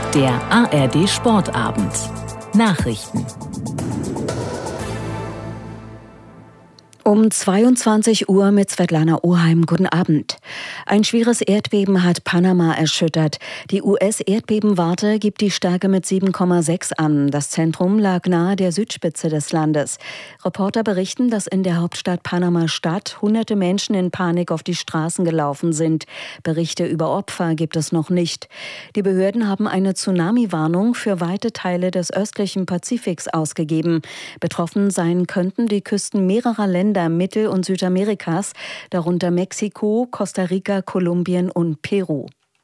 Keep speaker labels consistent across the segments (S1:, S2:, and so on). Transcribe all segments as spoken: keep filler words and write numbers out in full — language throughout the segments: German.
S1: Der A R D Sportabend. Nachrichten.
S2: Um zweiundzwanzig Uhr mit Svetlana Oheim. Guten Abend. Ein schweres Erdbeben hat Panama erschüttert. Die U S-Erdbebenwarte gibt die Stärke mit sieben Komma sechs an. Das Zentrum lag nahe der Südspitze des Landes. Reporter berichten, dass in der Hauptstadt Panama-Stadt hunderte Menschen in Panik auf die Straßen gelaufen sind. Berichte über Opfer gibt es noch nicht. Die Behörden haben eine Tsunami-Warnung für weite Teile des östlichen Pazifiks ausgegeben. Betroffen sein könnten die Küsten mehrerer Länder Mittel- und Südamerikas, darunter Mexiko, Costa Rica, Kolumbien und Peru.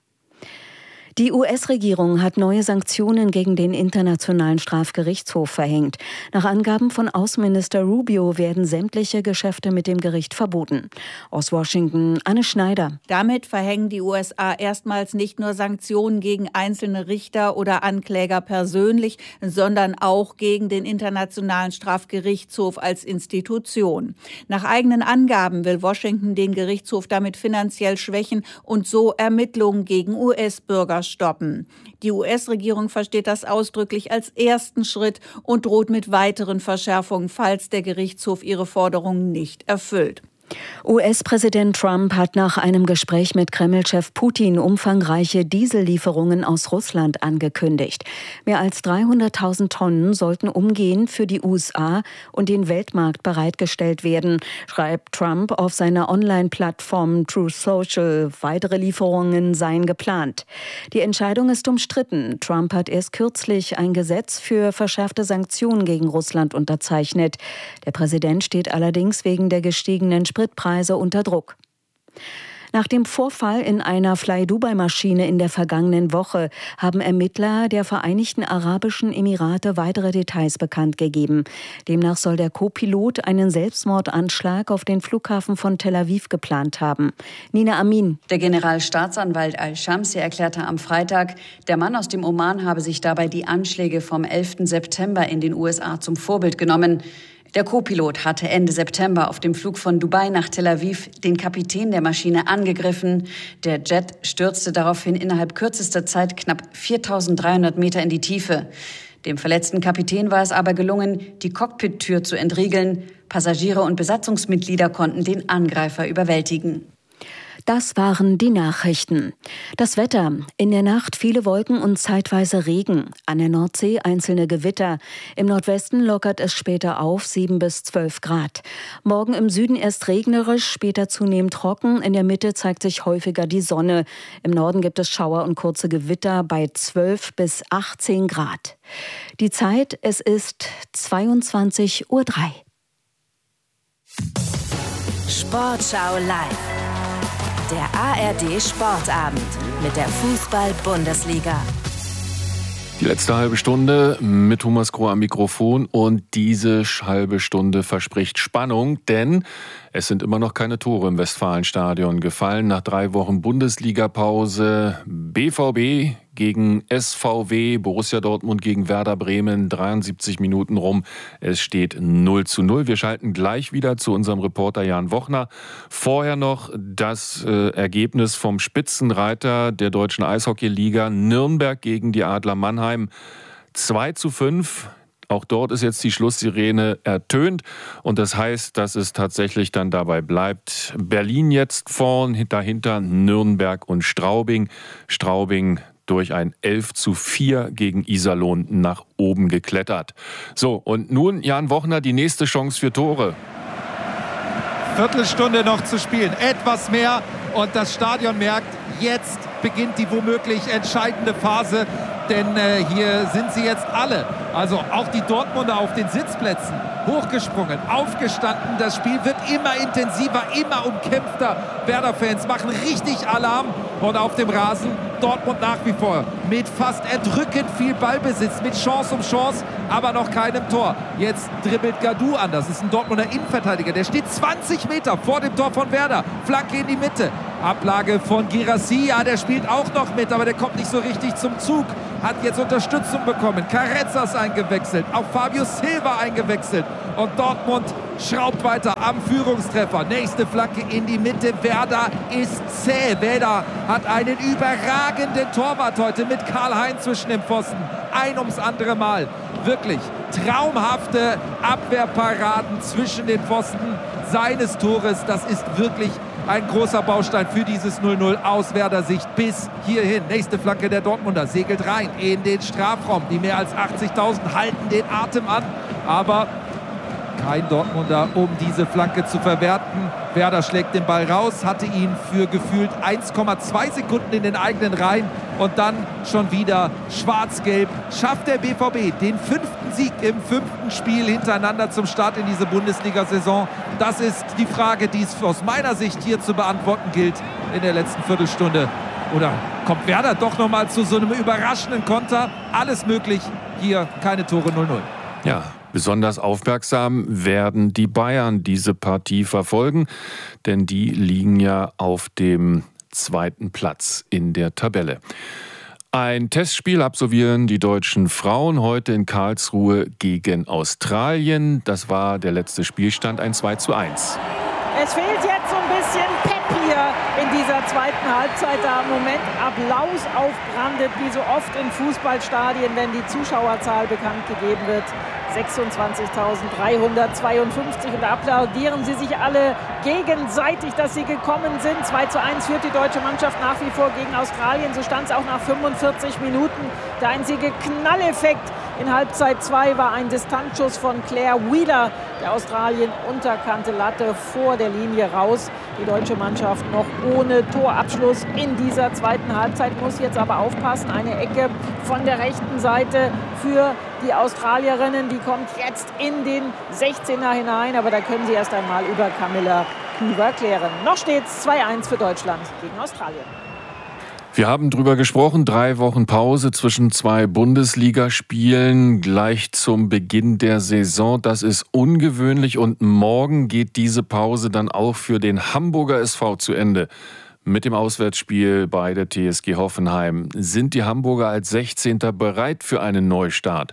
S2: Die U S-Regierung hat neue Sanktionen gegen den Internationalen Strafgerichtshof verhängt. Nach Angaben von Außenminister Rubio werden sämtliche Geschäfte mit dem Gericht verboten. Aus Washington, Anne Schneider.
S3: Damit verhängen die U S A erstmals nicht nur Sanktionen gegen einzelne Richter oder Ankläger persönlich, sondern auch gegen den Internationalen Strafgerichtshof als Institution. Nach eigenen Angaben will Washington den Gerichtshof damit finanziell schwächen und so Ermittlungen gegen U S-Bürger stoppen. Die U S-Regierung versteht das ausdrücklich als ersten Schritt und droht mit weiteren Verschärfungen, falls der Gerichtshof ihre Forderungen nicht erfüllt.
S2: U S-Präsident Trump hat nach einem Gespräch mit Kreml-Chef Putin umfangreiche Diesellieferungen aus Russland angekündigt. Mehr als dreihunderttausend Tonnen sollten umgehend für die U S A und den Weltmarkt bereitgestellt werden, schreibt Trump auf seiner Online-Plattform Truth Social. Weitere Lieferungen seien geplant. Die Entscheidung ist umstritten. Trump hat erst kürzlich ein Gesetz für verschärfte Sanktionen gegen Russland unterzeichnet. Der Präsident steht allerdings wegen der gestiegenen Spritpreise unter Druck. Nach dem Vorfall in einer Fly-Dubai-Maschine in der vergangenen Woche haben Ermittler der Vereinigten Arabischen Emirate weitere Details bekannt gegeben. Demnach soll der Co-Pilot einen Selbstmordanschlag auf den Flughafen von Tel Aviv geplant haben. Nina Amin.
S4: Der Generalstaatsanwalt Al-Shamsi erklärte am Freitag, der Mann aus dem Oman habe sich dabei die Anschläge vom elften September in den U S A zum Vorbild genommen. Der Co-Pilot hatte Ende September auf dem Flug von Dubai nach Tel Aviv den Kapitän der Maschine angegriffen. Der Jet stürzte daraufhin innerhalb kürzester Zeit knapp viertausenddreihundert Meter in die Tiefe. Dem verletzten Kapitän war es aber gelungen, die Cockpit-Tür zu entriegeln. Passagiere und Besatzungsmitglieder konnten den Angreifer überwältigen.
S2: Das waren die Nachrichten. Das Wetter. In der Nacht viele Wolken und zeitweise Regen. An der Nordsee einzelne Gewitter. Im Nordwesten lockert es später auf, sieben bis zwölf Grad. Morgen im Süden erst regnerisch, später zunehmend trocken. In der Mitte zeigt sich häufiger die Sonne. Im Norden gibt es Schauer und kurze Gewitter bei zwölf bis achtzehn Grad. Die Zeit, es ist zweiundzwanzig Uhr drei.
S1: Sportschau live. Der A R D Sportabend mit der Fußball-Bundesliga.
S5: Die letzte halbe Stunde mit Thomas Groh am Mikrofon und diese halbe Stunde verspricht Spannung, denn es sind immer noch keine Tore im Westfalenstadion gefallen. Nach drei Wochen Bundesligapause B V B gegen S V W, Borussia Dortmund gegen Werder Bremen, dreiundsiebzig Minuten rum. Es steht null zu null. Wir schalten gleich wieder zu unserem Reporter Jan Wochner. Vorher noch das äh, Ergebnis vom Spitzenreiter der deutschen Eishockeyliga Nürnberg gegen die Adler Mannheim. zwei zu fünf. Auch dort ist jetzt die Schlusssirene ertönt und das heißt, dass es tatsächlich dann dabei bleibt. Berlin jetzt vorn, dahinter Nürnberg und Straubing. Straubing durch ein elf zu vier gegen Iserlohn nach oben geklettert. So, und nun, Jan Wochner, die nächste Chance für Tore.
S6: Viertelstunde noch zu spielen, etwas mehr und das Stadion merkt, jetzt beginnt die womöglich entscheidende Phase. Denn äh, hier sind sie jetzt alle, also auch die Dortmunder auf den Sitzplätzen, hochgesprungen, aufgestanden. Das Spiel wird immer intensiver, immer umkämpfter. Werder-Fans machen richtig Alarm und auf dem Rasen Dortmund nach wie vor mit fast erdrückend viel Ballbesitz, mit Chance um Chance, aber noch keinem Tor. Jetzt dribbelt Gadou an, das ist ein Dortmunder Innenverteidiger, der steht zwanzig Meter vor dem Tor von Werder, Flanke in die Mitte. Ablage von Guirassy, ja, der spielt auch noch mit, aber der kommt nicht so richtig zum Zug. Hat jetzt Unterstützung bekommen. Carrezzas eingewechselt, auch Fabio Silva eingewechselt. Und Dortmund schraubt weiter am Führungstreffer. Nächste Flanke in die Mitte. Werder ist zäh. Werder hat einen überragenden Torwart heute mit Karl-Heinz zwischen dem Pfosten. Ein ums andere Mal. Wirklich traumhafte Abwehrparaden zwischen den Pfosten seines Tores. Das ist wirklich ein großer Baustein für dieses null null aus Werder Sicht bis hierhin. Nächste Flanke der Dortmunder segelt rein in den Strafraum. Die mehr als achtzigtausend halten den Atem an. Aber kein Dortmunder, um diese Flanke zu verwerten. Werder schlägt den Ball raus, hatte ihn für gefühlt eins Komma zwei Sekunden in den eigenen Reihen und dann schon wieder schwarz-gelb. Schafft der B V B den fünften Sieg im fünften Spiel hintereinander zum Start in diese Bundesliga-Saison? Das ist die Frage, die es aus meiner Sicht hier zu beantworten gilt in der letzten Viertelstunde. Oder kommt Werder doch nochmal zu so einem überraschenden Konter? Alles möglich, hier keine Tore, null null.
S5: Ja. Besonders aufmerksam werden die Bayern diese Partie verfolgen, denn die liegen ja auf dem zweiten Platz in der Tabelle. Ein Testspiel absolvieren die deutschen Frauen heute in Karlsruhe gegen Australien. Das war der letzte Spielstand, ein zwei zu eins.
S7: Es fehlt jetzt so ein bisschen Pep hier in dieser zweiten Halbzeit. Da im Moment Applaus aufbrandet, wie so oft in Fußballstadien, wenn die Zuschauerzahl bekannt gegeben wird. sechsundzwanzigtausenddreihundertzweiundfünfzig und da applaudieren sie sich alle gegenseitig, dass sie gekommen sind. zwei zu eins führt die deutsche Mannschaft nach wie vor gegen Australien. So stand es auch nach fünfundvierzig Minuten. Der einzige Knalleffekt in Halbzeit zwei war ein Distanzschuss von Claire Wheeler, der Australien unterkante Latte vor der Linie raus. Die deutsche Mannschaft noch ohne Torabschluss in dieser zweiten Halbzeit, muss jetzt aber aufpassen. Eine Ecke von der rechten Seite für die Australierinnen, die kommt jetzt in den sechzehner hinein, aber da können sie erst einmal über Camilla Küver klären. Noch steht's zwei eins für Deutschland gegen Australien.
S5: Wir haben drüber gesprochen, drei Wochen Pause zwischen zwei Bundesligaspielen gleich zum Beginn der Saison. Das ist ungewöhnlich und morgen geht diese Pause dann auch für den Hamburger S V zu Ende. Mit dem Auswärtsspiel bei der T S G Hoffenheim sind die Hamburger als sechzehnter bereit für einen Neustart.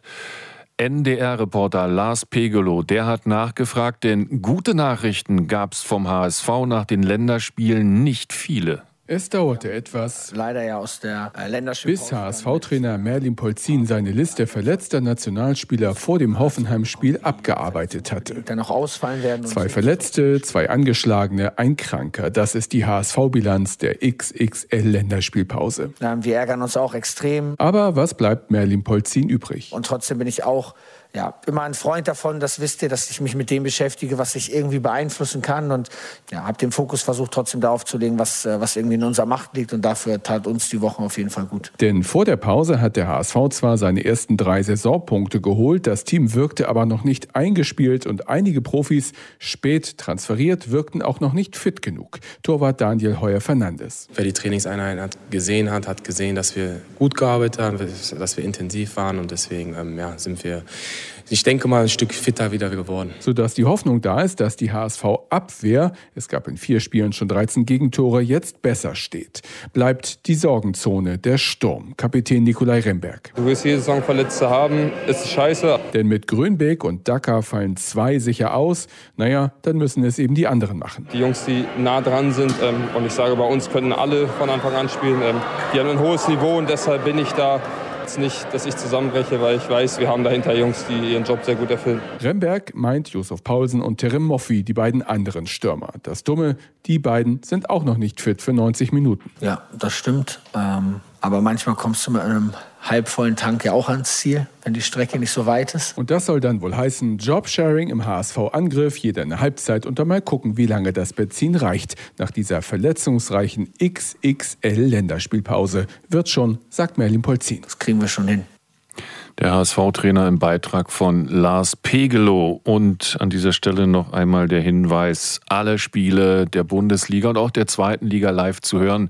S5: N D R-Reporter Lars Pegelow, der hat nachgefragt, denn gute Nachrichten gab es vom H S V nach den Länderspielen nicht viele.
S8: Es dauerte etwas,
S9: leider ja aus der äh, Länderspielpause,
S8: bis H S V-Trainer Merlin Polzin seine Liste verletzter Nationalspieler vor dem Hoffenheim-Spiel abgearbeitet hatte.
S9: Dann noch ausfallen werden.
S8: Zwei Verletzte, zwei Angeschlagene, ein Kranker. Das ist die H S V-Bilanz der X X L-Länderspielpause.
S9: Ja, wir ärgern uns auch extrem.
S8: Aber was bleibt Merlin Polzin übrig?
S9: Und trotzdem bin ich auch ja, immer ein Freund davon, das wisst ihr, dass ich mich mit dem beschäftige, was ich irgendwie beeinflussen kann und ja, habe den Fokus versucht trotzdem darauf zu legen, was, was irgendwie in unserer Macht liegt und dafür tat uns die Woche auf jeden Fall gut.
S8: Denn vor der Pause hat der H S V zwar seine ersten drei Saisonpunkte geholt, das Team wirkte aber noch nicht eingespielt und einige Profis, spät transferiert, wirkten auch noch nicht fit genug. Torwart Daniel Heuer-Fernandes.
S10: Wer die Trainingseinheit gesehen hat, hat gesehen, dass wir gut gearbeitet haben, dass wir intensiv waren und deswegen ähm, ja, sind wir, ich denke mal, ein Stück fitter wieder geworden.
S8: Sodass die Hoffnung da ist, dass die H S V-Abwehr, es gab in vier Spielen schon dreizehn Gegentore, jetzt besser steht. Bleibt die Sorgenzone, der Sturm. Kapitän Nikolai Remberg.
S11: Du wirst jede Saison Verletzte haben, ist scheiße.
S8: Denn mit Grönbeek und Dacker fallen zwei sicher aus. Naja, dann müssen es eben die anderen machen.
S11: Die Jungs, die nah dran sind, ähm, und ich sage, bei uns können alle von Anfang an spielen, ähm, die haben ein hohes Niveau und deshalb bin ich da jetzt nicht, dass ich zusammenbreche, weil ich weiß, wir haben dahinter Jungs, die ihren Job sehr gut erfüllen.
S8: Remberg meint Josef Paulsen und Terem Moffi, die beiden anderen Stürmer. Das Dumme, die beiden sind auch noch nicht fit für neunzig Minuten.
S9: Ja, das stimmt. Ähm, aber manchmal kommst du mit einem halbvollen Tank ja auch ans Ziel, wenn die Strecke nicht so weit ist.
S8: Und das soll dann wohl heißen, Jobsharing im H S V-Angriff, jeder eine Halbzeit und dann mal gucken, wie lange das Benzin reicht. Nach dieser verletzungsreichen X X L-Länderspielpause wird schon, sagt Merlin Polzin.
S9: Das kriegen wir schon hin.
S5: Der H S V-Trainer im Beitrag von Lars Pegelow. Und an dieser Stelle noch einmal der Hinweis, alle Spiele der Bundesliga und auch der zweiten Liga live zu hören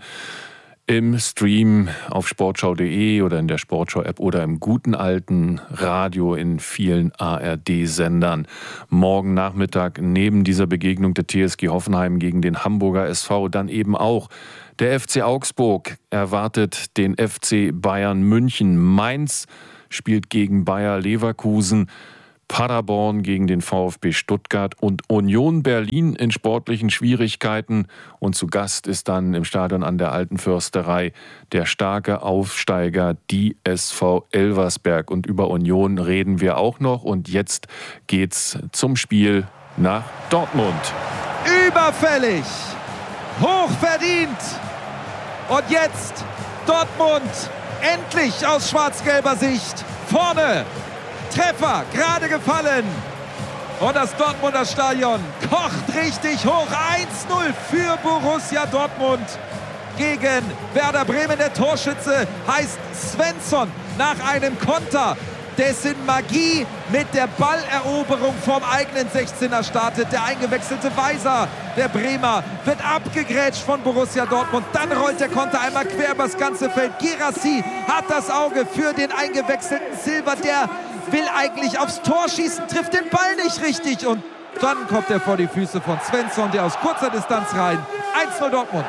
S5: im Stream auf sportschau punkt de oder in der Sportschau-App oder im guten alten Radio in vielen A R D-Sendern. Morgen Nachmittag neben dieser Begegnung der T S G Hoffenheim gegen den Hamburger S V dann eben auch der F C Augsburg erwartet den F C Bayern München. Mainz spielt gegen Bayer Leverkusen. Paderborn gegen den VfB Stuttgart und Union Berlin in sportlichen Schwierigkeiten. Und zu Gast ist dann im Stadion an der Alten Försterei der starke Aufsteiger, die S V Elversberg. Und über Union reden wir auch noch. Und jetzt geht's zum Spiel nach Dortmund.
S6: Überfällig, hochverdient. Und jetzt Dortmund endlich aus schwarz-gelber Sicht vorne. Treffer gerade gefallen. Und das Dortmunder Stadion kocht richtig hoch. eins null für Borussia Dortmund gegen Werder Bremen. Der Torschütze heißt Svensson nach einem Konter, dessen Magie mit der Balleroberung vom eigenen sechzehner startet. Der eingewechselte Weiser, der Bremer, wird abgegrätscht von Borussia Dortmund. Dann rollt der Konter einmal quer übers ganze Feld. Guirassy hat das Auge für den eingewechselten Silva. Der will eigentlich aufs Tor schießen, trifft den Ball nicht richtig. Und dann kommt er vor die Füße von Svensson, der aus kurzer Distanz rein. eins null Dortmund.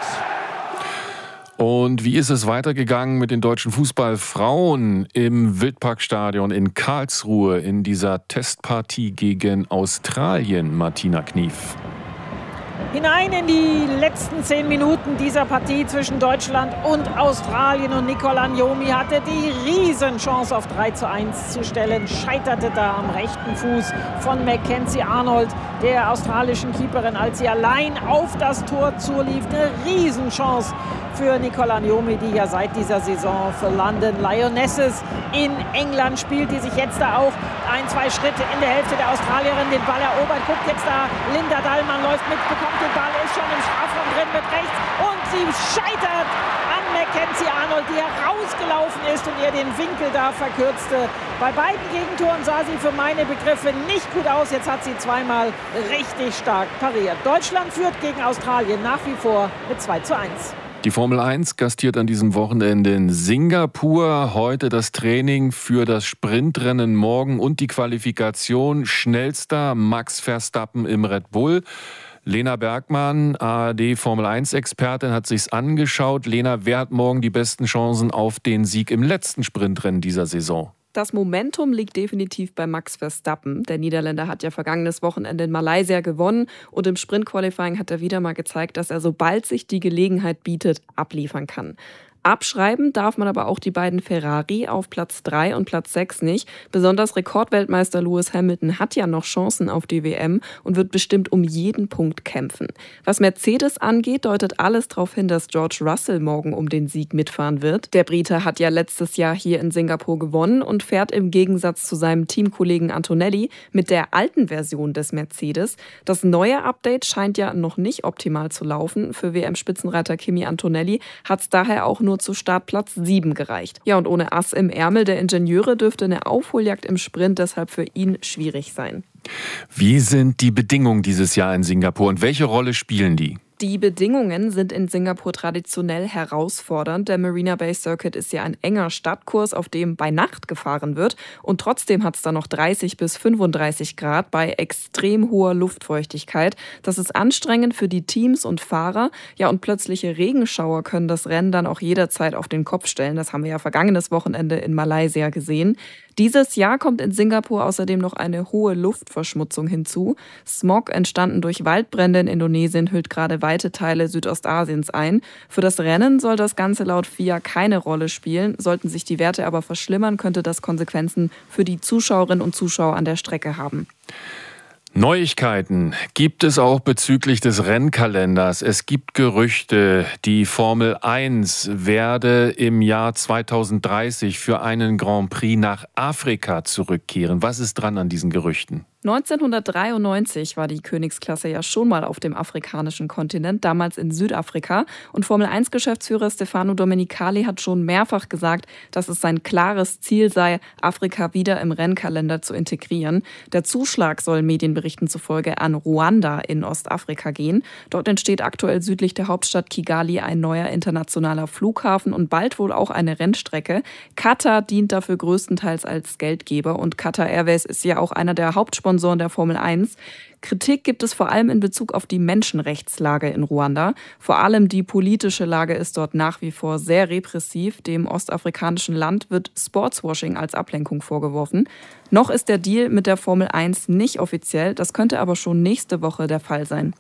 S5: Und wie ist es weitergegangen mit den deutschen Fußballfrauen im Wildparkstadion in Karlsruhe in dieser Testpartie gegen Australien, Martina Knief?
S7: Hinein in die letzten zehn Minuten dieser Partie zwischen Deutschland und Australien. Und Nicole Agnomi hatte die Riesenchance auf drei zu eins zu stellen. Scheiterte da am rechten Fuß von Mackenzie Arnold, der australischen Keeperin, als sie allein auf das Tor zulief. Eine Riesenchance für Nicole Agnomi, die ja seit dieser Saison für London Lionesses in England spielt, die sich jetzt da auch ein, zwei Schritte in der Hälfte der Australierin den Ball erobert. Guckt jetzt da, Linda Dallmann läuft mit, bekommt den Ball, ist schon im Strafraum drin mit rechts und sie scheitert an Mackenzie Arnold, die herausgelaufen ist und ihr den Winkel da verkürzte. Bei beiden Gegentoren sah sie für meine Begriffe nicht gut aus. Jetzt hat sie zweimal richtig stark pariert. Deutschland führt gegen Australien nach wie vor mit zwei zu eins.
S5: Die Formel eins gastiert an diesem Wochenende in Singapur. Heute das Training für das Sprintrennen morgen und die Qualifikation. Schnellster Max Verstappen im Red Bull. Lena Bergmann, A R D Formel eins Expertin, hat sich's angeschaut. Lena, wer hat morgen die besten Chancen auf den Sieg im letzten Sprintrennen dieser Saison?
S12: Das Momentum liegt definitiv bei Max Verstappen. Der Niederländer hat ja vergangenes Wochenende in Malaysia gewonnen und im Sprint-Qualifying hat er wieder mal gezeigt, dass er, sobald sich die Gelegenheit bietet, abliefern kann. Abschreiben darf man aber auch die beiden Ferrari auf Platz drei und Platz sechs nicht. Besonders Rekordweltmeister Lewis Hamilton hat ja noch Chancen auf die W M und wird bestimmt um jeden Punkt kämpfen. Was Mercedes angeht, deutet alles darauf hin, dass George Russell morgen um den Sieg mitfahren wird. Der Brite hat ja letztes Jahr hier in Singapur gewonnen und fährt im Gegensatz zu seinem Teamkollegen Antonelli mit der alten Version des Mercedes. Das neue Update scheint ja noch nicht optimal zu laufen. Für W M-Spitzenreiter Kimi Antonelli hat es daher auch nur zu Startplatz sieben gereicht. Ja, und ohne Ass im Ärmel der Ingenieure dürfte eine Aufholjagd im Sprint deshalb für ihn schwierig sein.
S5: Wie sind die Bedingungen dieses Jahr in Singapur und welche Rolle spielen die?
S12: Die Bedingungen sind in Singapur traditionell herausfordernd. Der Marina Bay Circuit ist ja ein enger Stadtkurs, auf dem bei Nacht gefahren wird. Und trotzdem hat es da noch dreißig bis fünfunddreißig Grad bei extrem hoher Luftfeuchtigkeit. Das ist anstrengend für die Teams und Fahrer. Ja, und plötzliche Regenschauer können das Rennen dann auch jederzeit auf den Kopf stellen. Das haben wir ja vergangenes Wochenende in Malaysia gesehen. Dieses Jahr kommt in Singapur außerdem noch eine hohe Luftverschmutzung hinzu. Smog, entstanden durch Waldbrände in Indonesien, hüllt gerade weite Teile Südostasiens ein. Für das Rennen soll das Ganze laut F I A keine Rolle spielen. Sollten sich die Werte aber verschlimmern, könnte das Konsequenzen für die Zuschauerinnen und Zuschauer an der Strecke haben.
S5: Neuigkeiten gibt es auch bezüglich des Rennkalenders. Es gibt Gerüchte, die Formel eins werde im Jahr zweitausenddreißig für einen Grand Prix nach Afrika zurückkehren. Was ist dran an diesen Gerüchten?
S12: neunzehnhundertdreiundneunzig war die Königsklasse ja schon mal auf dem afrikanischen Kontinent, damals in Südafrika. Und Formel eins Geschäftsführer Stefano Domenicali hat schon mehrfach gesagt, dass es sein klares Ziel sei, Afrika wieder im Rennkalender zu integrieren. Der Zuschlag soll Medienberichten zufolge an Ruanda in Ostafrika gehen. Dort entsteht aktuell südlich der Hauptstadt Kigali ein neuer internationaler Flughafen und bald wohl auch eine Rennstrecke. Qatar dient dafür größtenteils als Geldgeber und Qatar Airways ist ja auch einer der Hauptsponsoren Hauptsponsoren der Formel eins. Kritik gibt es vor allem in Bezug auf die Menschenrechtslage in Ruanda. Vor allem die politische Lage ist dort nach wie vor sehr repressiv. Dem ostafrikanischen Land wird Sportswashing als Ablenkung vorgeworfen. Noch ist der Deal mit der Formel eins nicht offiziell, das könnte aber schon nächste Woche der Fall sein.